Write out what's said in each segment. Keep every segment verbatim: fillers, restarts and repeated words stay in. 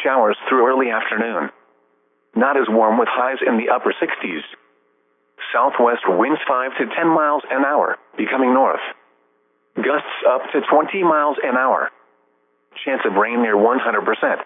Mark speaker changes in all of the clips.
Speaker 1: showers through early afternoon. Not as warm with highs in the upper sixties. Southwest winds five to ten miles an hour, becoming north. Gusts up to twenty miles an hour. Chance of rain near one hundred percent.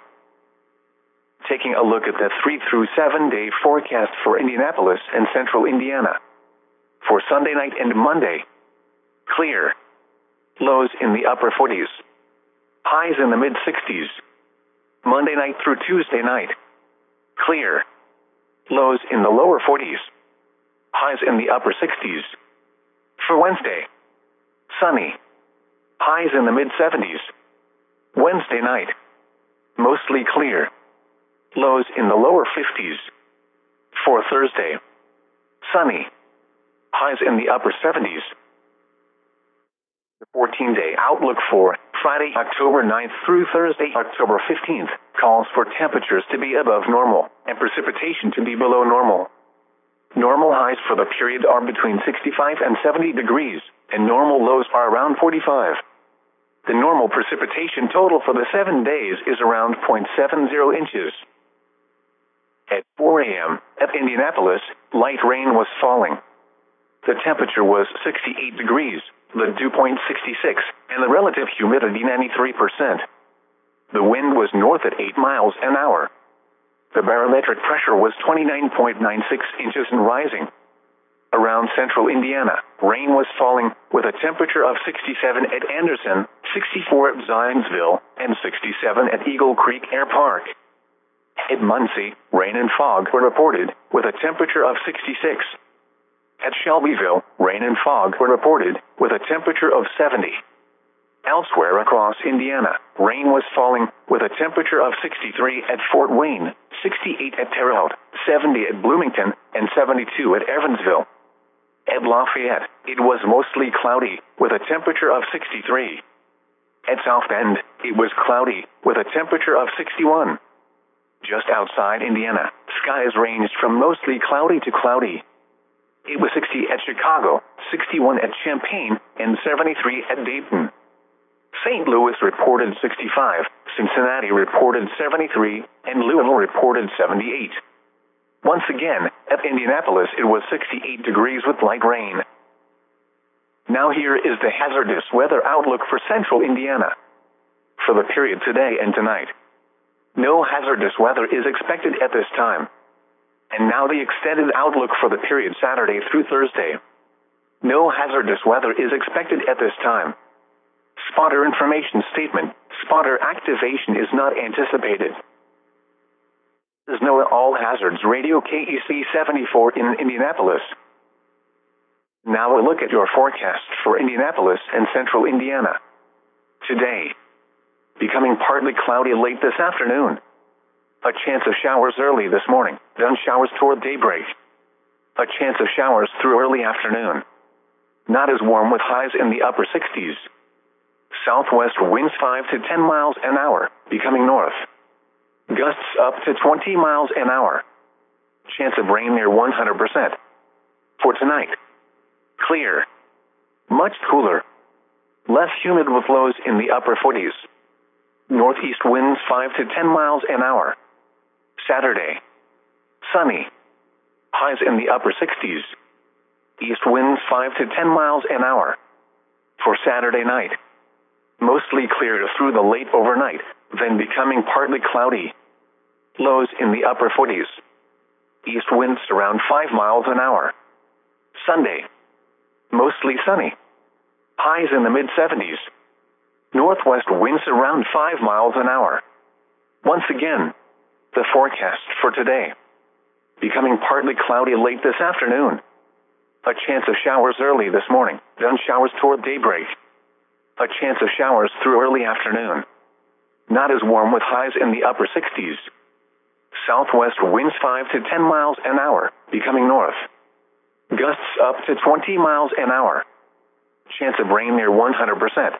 Speaker 1: Taking a look at the three through seven day forecast for Indianapolis and central Indiana. For Sunday night and Monday, clear. Lows in the upper forties. Highs in the mid sixties. Monday night through Tuesday night, clear. Lows in the lower forties. Highs in the upper sixties. For Wednesday, sunny. Highs in the mid seventies. Wednesday night, mostly clear. Lows in the lower fifties. For Thursday, sunny. Highs in the upper seventies. The fourteen day outlook for Friday, October ninth through Thursday, October fifteenth, calls for temperatures to be above normal and precipitation to be below normal. Normal highs for the period are between sixty-five and seventy degrees, and normal lows are around forty-five. The normal precipitation total for the seven days is around zero point seven zero inches. At four a m at Indianapolis, light rain was falling. The temperature was sixty-eight degrees, the dew point sixty-six, and the relative humidity ninety-three percent. The wind was north at eight miles an hour. The barometric pressure was twenty-nine point nine six inches and rising. Around central Indiana, rain was falling, with a temperature of sixty-seven at Anderson, sixty-four at Zionsville, and sixty-seven at Eagle Creek Air Park. At Muncie, rain and fog were reported, with a temperature of sixty-six. At Shelbyville, rain and fog were reported, with a temperature of seventy. Elsewhere across Indiana, rain was falling, with a temperature of sixty-three at Fort Wayne, sixty-eight at Terre Haute, seventy at Bloomington, and seventy-two at Evansville. At Lafayette, it was mostly cloudy, with a temperature of sixty-three. At South Bend, it was cloudy, with a temperature of sixty-one. Just outside Indiana, skies ranged from mostly cloudy to cloudy. It was sixty at Chicago, sixty-one at Champaign, and seventy-three at Dayton. Saint Louis reported sixty-five, Cincinnati reported seventy-three, and Louisville reported seventy-eight. Once again, at Indianapolis it was sixty-eight degrees with light rain. Now here is the hazardous weather outlook for central Indiana. For the period today and tonight, no hazardous weather is expected at this time. And now the extended outlook for the period Saturday through Thursday. No hazardous weather is expected at this time. Spotter information statement. Spotter activation is not anticipated. This is NOAA All Hazards Radio K E C seventy-four in Indianapolis. Now a look at your forecast for Indianapolis and central Indiana. Today, becoming partly cloudy late this afternoon. A chance of showers early this morning, then showers toward daybreak. A chance of showers through early afternoon. Not as warm with highs in the upper sixties. Southwest winds five to ten miles an hour, becoming north. Gusts up to twenty miles an hour. Chance of rain near one hundred percent. For tonight, clear. Much cooler. Less humid with lows in the upper forties. Northeast winds five to ten miles an hour. Saturday, sunny. Highs in the upper sixties. East winds five to ten miles an hour. For Saturday night, mostly clear through the late overnight, then becoming partly cloudy. Lows in the upper forties. East winds around five miles an hour. Sunday, mostly sunny. Highs in the mid seventies. Northwest winds around five miles an hour. Once again, the forecast for today. Becoming partly cloudy late this afternoon. A chance of showers early this morning, then showers toward daybreak. A chance of showers through early afternoon. Not as warm with highs in the upper sixties. Southwest winds five to ten miles an hour, becoming north. Gusts up to twenty miles an hour. Chance of rain near one hundred percent.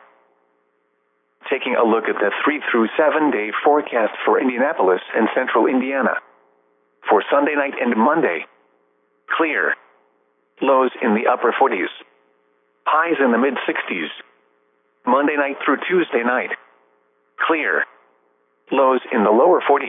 Speaker 1: Taking a look at the three through seven day forecast for Indianapolis and central Indiana. For Sunday night and Monday, clear. Lows in the upper forties. Highs in the mid sixties. Monday night through Tuesday night, clear. Lows in the lower forties.